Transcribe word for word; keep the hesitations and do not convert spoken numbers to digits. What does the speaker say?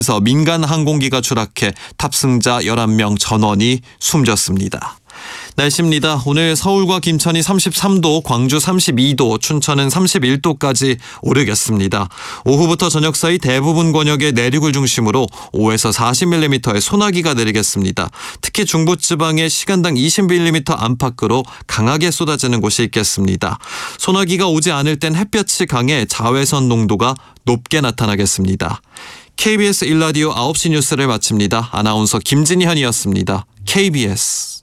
에서 민간 항공기가 추락해 탑승자 열한 명 전원이 숨졌습니다. 날씨입니다. 오늘 서울과 김천이 삼십삼 도, 광주 삼십이 도, 춘천은 삼십일 도까지 오르겠습니다. 오후부터 저녁 사이 대부분 권역의 내륙을 중심으로 오에서 사십 밀리미터의 소나기가 내리겠습니다. 특히 중부지방에 시간당 이십 밀리미터 안팎으로 강하게 쏟아지는 곳이 있겠습니다. 소나기가 오지 않을 땐 햇볕이 강해 자외선 농도가 높게 나타나겠습니다. 케이비에스 일 라디오 아홉 시 뉴스를 마칩니다. 아나운서 김진현이었습니다. 케이비에스